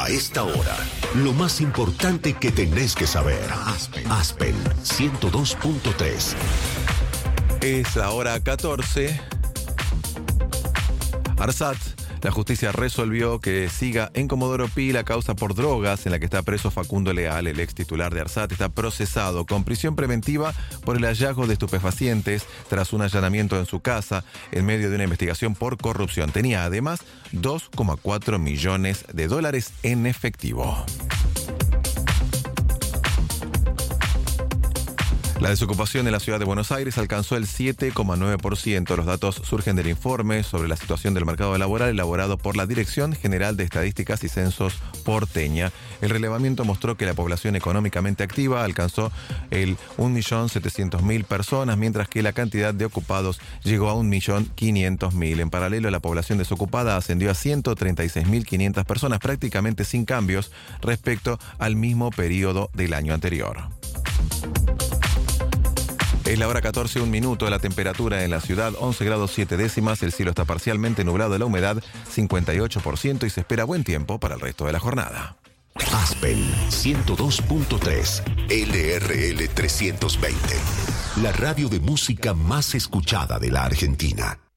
A esta hora, lo más importante que tenés que saber. Aspen 102.3. Es la hora 14. ARSAT. La justicia resolvió que siga en Comodoro Pi la causa por drogas en la que está preso Facundo Leal, el ex titular de ARSAT. Está procesado con prisión preventiva por el hallazgo de estupefacientes tras un allanamiento en su casa en medio de una investigación por corrupción. Tenía además $2,4 millones en efectivo. La desocupación en la ciudad de Buenos Aires alcanzó el 7,9%. Los datos surgen del informe sobre la situación del mercado laboral elaborado por la Dirección General de Estadísticas y Censos porteña. El relevamiento mostró que la población económicamente activa alcanzó el 1.700.000 personas, mientras que la cantidad de ocupados llegó a 1.500.000. En paralelo, la población desocupada ascendió a 136.500 personas, prácticamente sin cambios respecto al mismo periodo del año anterior. Es la hora 14, 1 minuto. La temperatura en la ciudad 11 grados 7 décimas. El cielo está parcialmente nublado, la humedad 58% y se espera buen tiempo para el resto de la jornada. Aspen 102.3 LRL 320. La radio de música más escuchada de la Argentina.